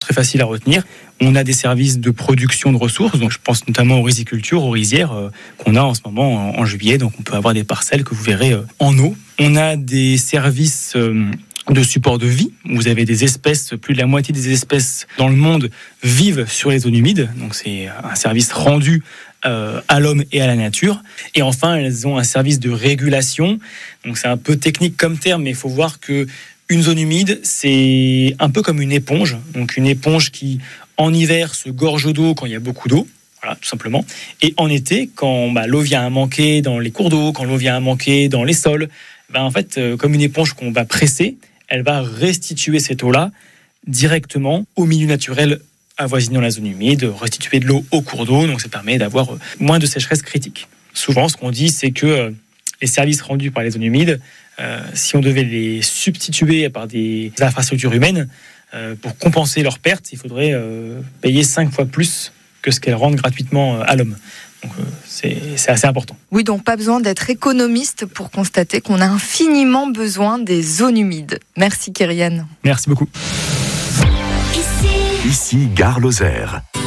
très facile à retenir. On a des services de production de ressources, donc je pense notamment aux rizicultures, aux rizières qu'on a en ce moment en juillet. Donc on peut avoir des parcelles que vous verrez en eau. On a des services de support de vie. Vous avez des espèces, plus de la moitié des espèces dans le monde vivent sur les zones humides. Donc c'est un service rendu à l'homme et à la nature. Et enfin, elles ont un service de régulation. Donc c'est un peu technique comme terme, mais il faut voir que une zone humide, c'est un peu comme une éponge. Donc une éponge qui, en hiver, se gorge d'eau quand il y a beaucoup d'eau. Voilà, tout simplement. Et en été, quand l'eau vient à manquer dans les cours d'eau, quand l'eau vient à manquer dans les sols, en fait, comme une éponge qu'on va presser, elle va restituer cette eau-là directement au milieu naturel avoisinant la zone humide, restituer de l'eau au cours d'eau. Donc ça permet d'avoir moins de sécheresse critique. Souvent, ce qu'on dit, c'est que les services rendus par les zones humides, si on devait les substituer par des infrastructures humaines, pour compenser leurs pertes, il faudrait payer 5 fois plus que ce qu'elles rendent gratuitement à l'homme. Donc c'est assez important. Oui, donc pas besoin d'être économiste pour constater qu'on a infiniment besoin des zones humides. Merci Kyrian. Merci beaucoup. Ici Gare Lozère.